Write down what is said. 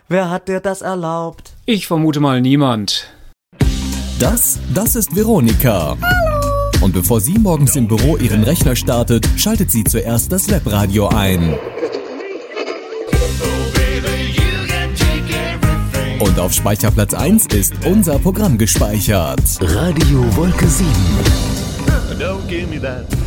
Wer hat dir das erlaubt? Ich vermute mal niemand. Das ist Veronika. Hallo. Und bevor sie morgens im Büro ihren Rechner startet, schaltet sie zuerst das Webradio ein. Und auf Speicherplatz 1 ist unser Programm gespeichert. Radio Wolke 7. Don't give me that.